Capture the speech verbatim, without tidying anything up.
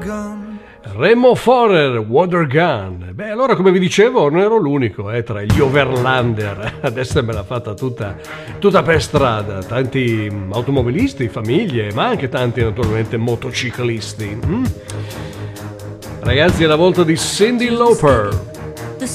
Remo Forer, Water Gun. Beh, allora, come vi dicevo, non ero l'unico eh, tra gli overlander ad essermela fatta tutta, tutta per strada. Tanti automobilisti, famiglie, ma anche tanti naturalmente motociclisti. Mm? Ragazzi, è la volta di Cyndi Lauper.